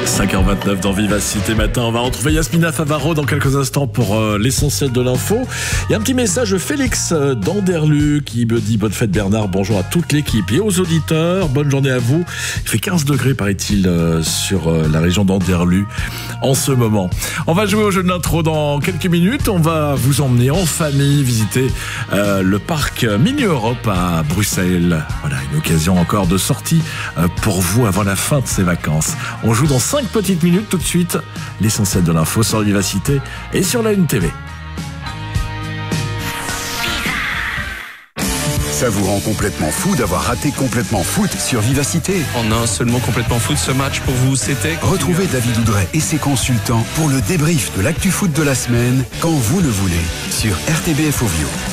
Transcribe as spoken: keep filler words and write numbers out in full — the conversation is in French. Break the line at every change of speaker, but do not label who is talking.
cinq heures vingt-neuf dans Vivacité Matin. On va retrouver Yasmina Favaro dans quelques instants pour euh, l'essentiel de l'info. Il y a un petit message de Félix euh, d'Anderlu qui me dit bonne fête Bernard, bonjour à toute l'équipe et aux auditeurs, bonne journée à vous. Il fait quinze degrés paraît-il euh, sur euh, la région d'Anderlu en ce moment. On va jouer au jeu de l'intro dans quelques minutes. On va vous emmener en famille visiter euh, le parc Mini Europe à Bruxelles. Voilà, une occasion encore de sortie euh, pour vous avant la fin de ces vacances. On joue dans cinq petites minutes. Tout de suite, l'essentiel de l'info sur Vivacité et sur la Une T V.
Ça vous rend complètement fou d'avoir raté Complètement Foot sur Vivacité.
En un seul mot, Complètement Foot, ce match pour vous, c'était...
Retrouvez David Oudret et ses consultants pour le débrief de l'actu foot de la semaine, quand vous le voulez, sur R T B F Ovio.